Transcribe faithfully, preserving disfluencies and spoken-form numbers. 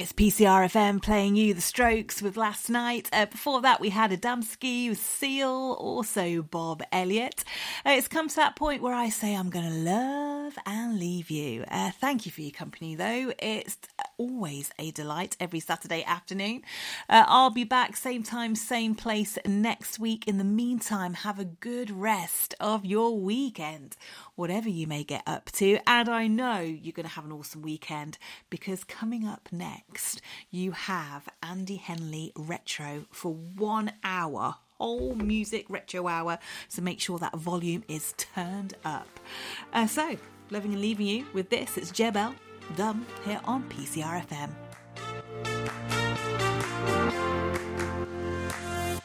It's P C R F M playing you The Strokes with Last Night. Uh, before that, we had Adamski with Seal, also Bob Elliott. Uh, it's come to that point where I say I'm going to love and leave you. Uh, thank you for your company, though. It's always a delight every Saturday afternoon. Uh, I'll be back same time, same place next week. In the meantime, have a good rest of your weekend, whatever you may get up to. And I know you're going to have an awesome weekend, because coming up next, you have Andy Henley Retro for one hour, whole music retro hour. So make sure that volume is turned up. Uh, so, loving and leaving you with this. It's Jebel Dum here on P C R F M.